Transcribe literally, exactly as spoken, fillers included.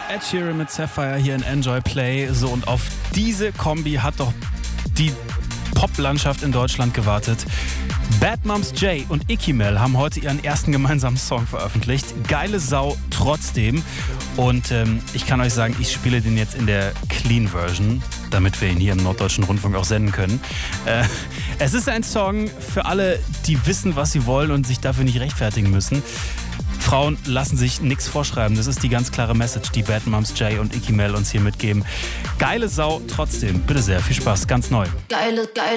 Ed Sheeran mit Sapphire hier in Enjoy Play. So, und auf diese Kombi hat doch die Poplandschaft in Deutschland gewartet. Bad Moms J und Icky Mel haben heute ihren ersten gemeinsamen Song veröffentlicht. Geile Sau trotzdem. Und ähm, ich kann euch sagen, ich spiele den jetzt in der Clean Version, damit wir ihn hier im Norddeutschen Rundfunk auch senden können. Äh, es ist ein Song für alle, die wissen, was sie wollen und sich dafür nicht rechtfertigen müssen. Frauen lassen sich nichts vorschreiben. Das ist die ganz klare Message, die Bad Moms J und Icky Mel uns hier mitgeben. Geile Sau trotzdem. Bitte sehr, viel Spaß, ganz neu. Geile, geile.